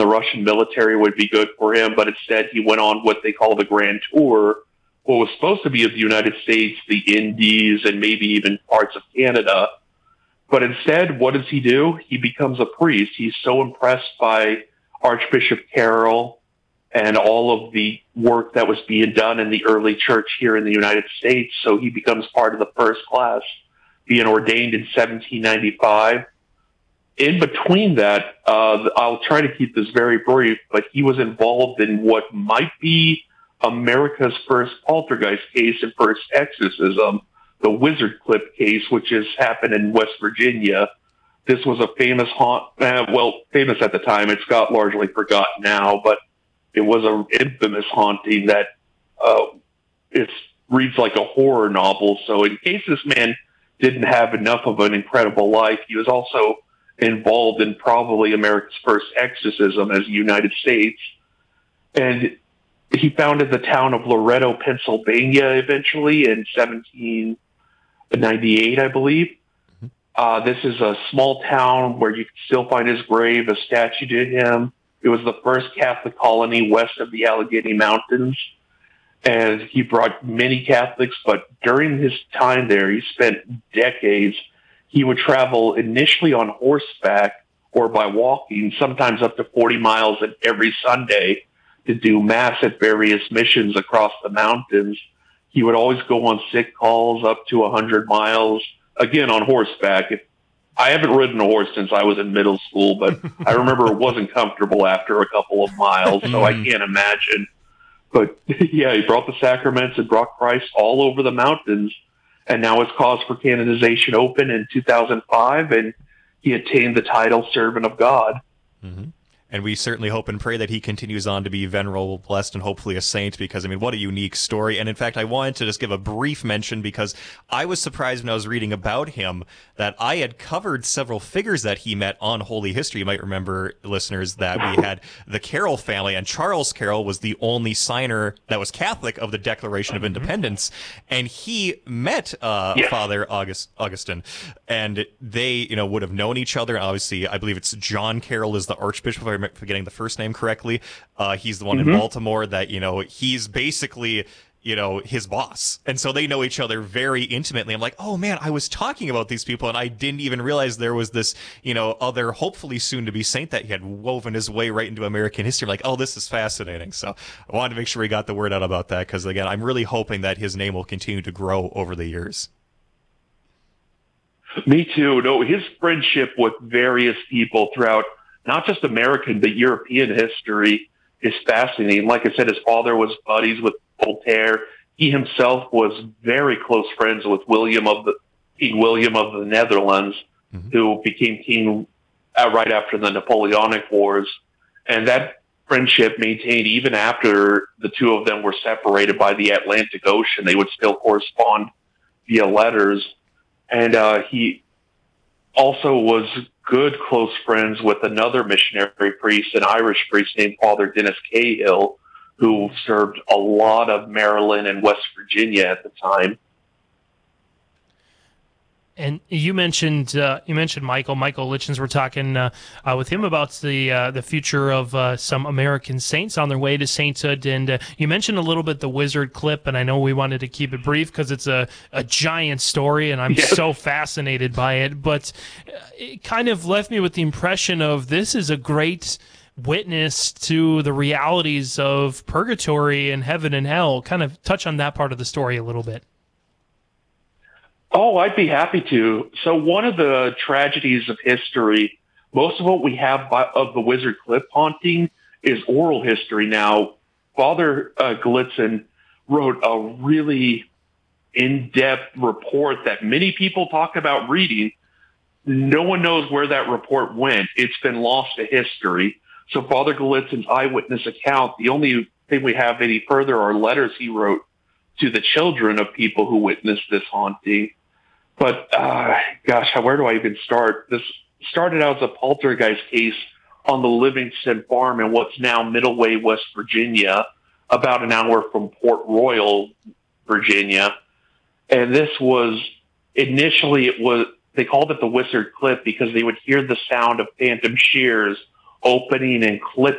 Russian military would be good for him, but instead he went on what they call the Grand Tour, what was supposed to be of the United States, the Indies, and maybe even parts of Canada. But instead, what does he do? He becomes a priest. He's so impressed by Archbishop Carroll and all of the work that was being done in the early church here in the United States. So he becomes part of the first class, being ordained in 1795. In between that, I'll try to keep this very brief, but he was involved in what might be America's first poltergeist case and first exorcism, the Wizard Clip case, which has happened in West Virginia. This was a famous famous at the time. It's got largely forgotten now, but it was an infamous haunting that reads like a horror novel. So in case this man didn't have enough of an incredible life, he was also involved in probably America's first exorcism as the United States. And he founded the town of Loretto, Pennsylvania, eventually in 1798, I believe. This is a small town where you can still find his grave, a statue to him. It was the first Catholic colony west of the Allegheny Mountains. And he brought many Catholics, but during his time there, he spent decades. He would travel initially on horseback or by walking, sometimes up to 40 miles every Sunday to do mass at various missions across the mountains. He would always go on sick calls up to 100 miles, again, on horseback. I haven't ridden a horse since I was in middle school, but I remember it wasn't comfortable after a couple of miles, so I can't imagine. But yeah, he brought the sacraments and brought Christ all over the mountains. And now his cause for canonization opened in 2005, and he attained the title Servant of God. Mm-hmm. And we certainly hope and pray that he continues on to be venerable, blessed, and hopefully a saint, because, I mean, what a unique story. And in fact, I wanted to just give a brief mention because I was surprised when I was reading about him that I had covered several figures that he met on Holy History. You might remember, listeners, that we had the Carroll family, and Charles Carroll was the only signer that was Catholic of the Declaration of Independence. And he met Father Augustine, and they, would have known each other. Obviously, I believe it's John Carroll is the Archbishop, if I'm forgetting the first name correctly. He's the one in Baltimore that, he's basically, his boss. And so they know each other very intimately. I'm like, oh man, I was talking about these people and I didn't even realize there was this, other hopefully soon to be saint that he had woven his way right into American history. I'm like, oh, this is fascinating. So I wanted to make sure we got the word out about that because, again, I'm really hoping that his name will continue to grow over the years. Me too. No, his friendship with various people throughout not just American, but European history is fascinating. Like I said, his father was buddies with Voltaire. He himself was very close friends with King William of the Netherlands, who became king right after the Napoleonic Wars. And that friendship maintained even after the two of them were separated by the Atlantic Ocean. They would still correspond via letters. And he also was good close friends with another missionary priest, an Irish priest named Father Dennis Cahill, who served a lot of Maryland and West Virginia at the time. And you mentioned Michael Lichens. We're talking with him about the future of some American saints on their way to sainthood. And you mentioned a little bit the Wizard Clip, and I know we wanted to keep it brief because it's a giant story, and I'm so fascinated by it. But it kind of left me with the impression of this is a great witness to the realities of purgatory and heaven and hell. Kind of touch on that part of the story a little bit. Oh, I'd be happy to. So one of the tragedies of history, most of what we have of the Wizard Clip haunting is oral history. Now, Father Gallitzin wrote a really in-depth report that many people talk about reading. No one knows where that report went. It's been lost to history. So Father Gallitzin's eyewitness account, the only thing we have any further are letters he wrote to the children of people who witnessed this haunting. But, where do I even start? This started out as a poltergeist case on the Livingston farm in what's now Middleway, West Virginia, about an hour from Port Royal, Virginia. And this was, initially they called it the Wizard Clip because they would hear the sound of phantom shears opening and clipping